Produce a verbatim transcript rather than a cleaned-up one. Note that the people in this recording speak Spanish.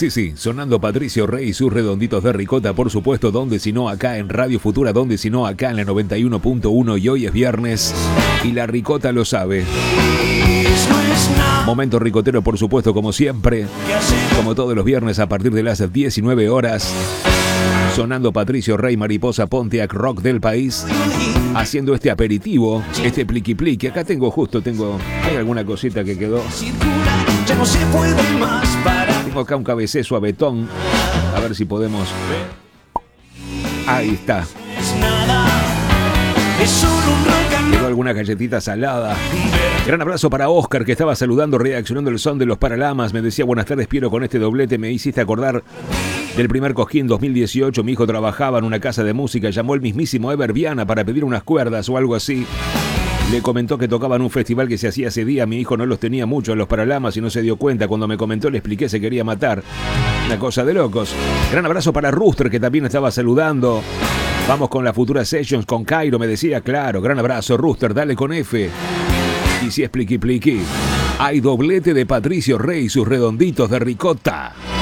Sí, sí, sonando Patricio Rey y sus redonditos de ricota, por supuesto, donde si no acá en Radio Futura, donde si no acá en la noventa y uno punto uno, y hoy es viernes y la ricota lo sabe. Momento ricotero, por supuesto, como siempre, como todos los viernes a partir de las diecinueve horas, sonando Patricio Rey, Mariposa Pontiac, rock del país, haciendo este aperitivo, este pliqui pliqui. Acá tengo justo, tengo, hay alguna cosita que quedó. Tengo acá un cabecé suavetón, a ver si podemos. Ahí está. Quedó alguna galletita salada. Gran abrazo para Oscar, que estaba saludando, reaccionando el son de los Paralamas. Me decía, buenas tardes, Piero, con este doblete me hiciste acordar del primer Cosquín dos mil dieciocho. Mi hijo trabajaba en una casa de música, llamó el mismísimo Ever Viana para pedir unas cuerdas o algo así. Le comentó que tocaban un festival que se hacía ese día. Mi hijo no los tenía mucho, los Paralamas, y no se dio cuenta. Cuando me comentó, le expliqué, se quería matar. Una cosa de locos. Gran abrazo para Rooster, que también estaba saludando. Vamos con la Futura Sessions con Cairo, me decía, claro. Gran abrazo, Rooster, dale con F. Y si es pliqui pliqui, hay doblete de Patricio Rey y sus redonditos de ricota.